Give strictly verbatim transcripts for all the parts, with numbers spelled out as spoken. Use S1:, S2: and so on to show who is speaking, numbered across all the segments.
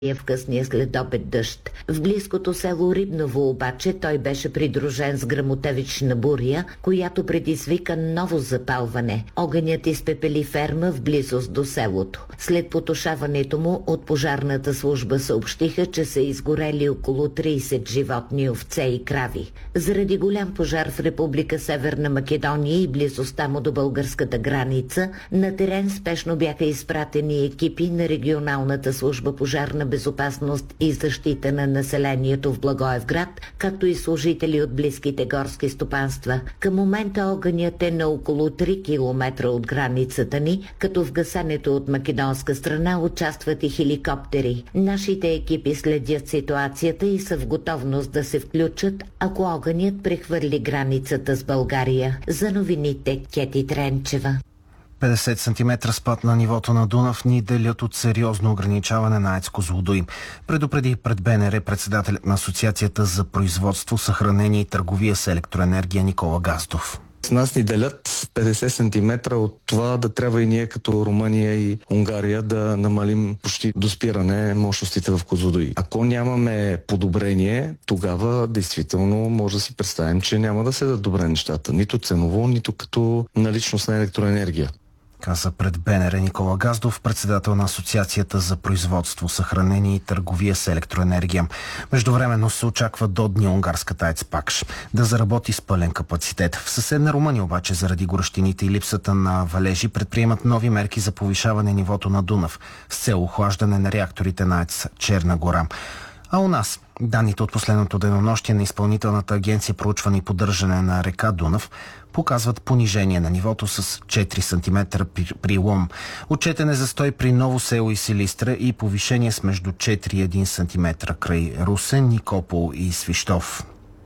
S1: в късния следобед дъжд. В близкото село Рибново обаче той беше придружен с гръмотевична буря, която предизвика ново запалване. Огънят изпепели ферма в близост до селото. След потушаването му от пожарната служба съобщиха, че са изгорели около трийсет животни, овце и крави. Заради голям пожар в Република Северна Македония и близостта му до българската граница, на терен спешно бяха изпратени екипи на регионалната служба пожарна безопасност и защита на населението в Благоевград, както и служители от близките горски стопанства. Към момента огънят е на около три километра от границата ни, като в гасенето от македонска страна участват и хеликоптери. Нашите екипи следят ситуацията и са в готовност да се включат, ако огънят прехвърли границата с България. За новините Кети Тренчева.
S2: петдесет сантиметра спад на нивото на Дунав ни делят от сериозно ограничаване на АЕЦ Козлодуй. Предупреди пред БНР председателят на Асоциацията за производство, съхранение и търговия с електроенергия Никола Газдов.
S3: С нас ни делят петдесет сантиметра от това да трябва и ние като Румъния и Унгария да намалим почти до спиране мощностите в Козлодуй. Ако нямаме подобрение, тогава действително може да си представим, че няма да се дадат добре нещата. Нито ценово, нито като наличност на електроенергия.
S2: Каза пред БНР Никола Газдов, председател на Асоциацията за производство, съхранение и търговия с електроенергия. Междувременно се очаква до дни унгарската АЕЦ Пакш да заработи с пълен капацитет. В съседна Румъния обаче заради горещините и липсата на валежи предприемат нови мерки за повишаване нивото на Дунав с цел охлаждане на реакторите на АЕЦ Черна гора. А у нас данните от последното денонощие на Изпълнителната агенция проучване и поддържане на река Дунав показват понижение на нивото с четири сантиметра при, при Лом. Отчетен е застой при Ново село и Силистра и повишение с между четири и един сантиметра край Русе, Никопол и Свищов.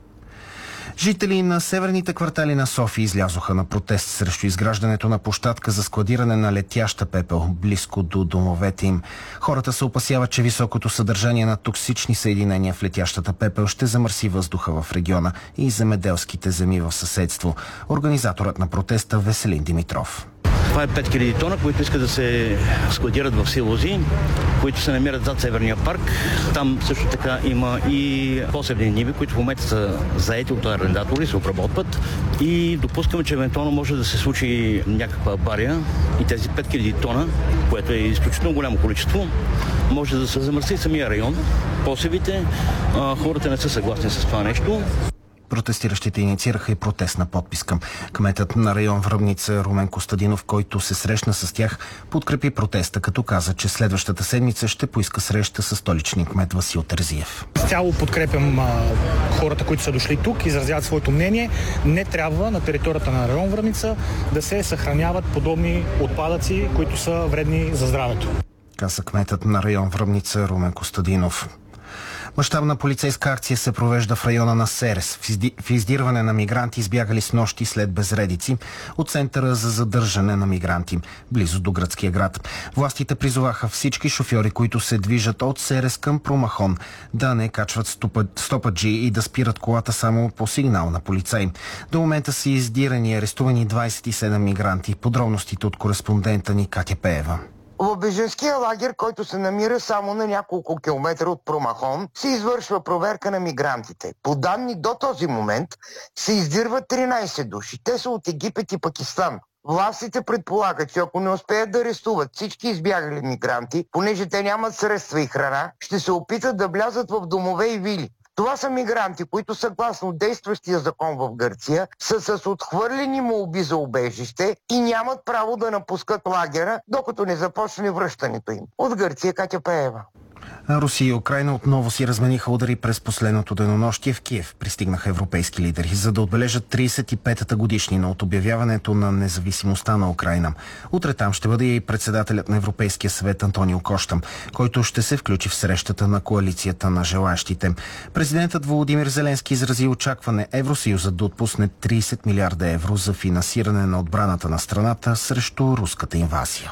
S2: Жители на северните квартали на София излязоха на протест срещу изграждането на площадка за складиране на летяща пепел близко до домовете им. Хората се опасяват, че високото съдържание на токсични съединения в летящата пепел ще замърси въздуха в региона и земеделските земи в съседство. Организаторът на протеста Веселин Димитров.
S4: Това е пет хиляди тона, които искат да се складират в силози, които се намират зад Северния парк. Там също така има и посевни ниви, които в момента са заети от арендатори, се обработват и допускаме, че евентуално може да се случи някаква авария и тези пет хиляди тона, което е изключително голямо количество, може да се замърси самия район. Посевите, хората не са съгласни с това нещо.
S2: Протестиращите инициираха и протестна подписка. Кметът на район Връбница Румен Костадинов, който се срещна с тях, подкрепи протеста, като каза, че следващата седмица ще поиска среща с столичния кмет Васил Терзиев.
S5: Цяло подкрепям а, хората, които са дошли тук, изразяват своето мнение. Не трябва на територията на район Връбница да се съхраняват подобни отпадъци, които са вредни за здравето.
S2: Каза кметът на район Връбница Румен Костадинов. Мащабна полицейска акция се провежда в района на Серес. В издирване на мигранти избягали с нощи след безредици от Центъра за задържане на мигранти, близо до гръцкия град. Властите призоваха всички шофьори, които се движат от Серес към Промахон, да не качват стопаджи и да спират колата само по сигнал на полицай. До момента са издирани и арестувани двадесет и седем мигранти. Подробностите от кореспондента ни Катя Пеева.
S6: В бежанския лагер, който се намира само на няколко километра от Промахон, се извършва проверка на мигрантите. По данни до този момент се издирват тринадесет души. Те са от Египет и Пакистан. Властите предполагат, че ако не успеят да арестуват всички избягали мигранти, понеже те нямат средства и храна, ще се опитат да влязат в домове и вили. Това са мигранти, които съгласно действащия закон в Гърция са с отхвърлени молби за убежище и нямат право да напускат лагера, докато не започне връщането им. От Гърция Катя Пеева.
S2: Русия и Украйна отново си размениха удари през последното денонощие. В Киев пристигнаха европейски лидери, за да отбележат тридесет и петата годишнина от обявяването на независимостта на Украйна. Утре там ще бъде и председателят на Европейския съвет Антонио Кошта, който ще се включи в срещата на коалицията на желаящите. Президентът Володимир Зеленски изрази очакване Евросъюзът да отпусне тридесет милиарда евро за финансиране на отбраната на страната срещу руската инвазия.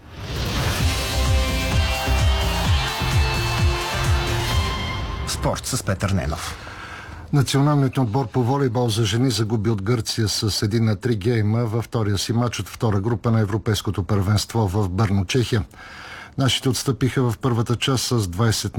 S2: Спорт с Петър Ненов.
S7: Националният отбор по волейбол за жени загуби от Гърция с един на три гейма във втория си матч от втора група на Европейското първенство в Бърно, Чехия. Нашите отстъпиха в първата част с двайсет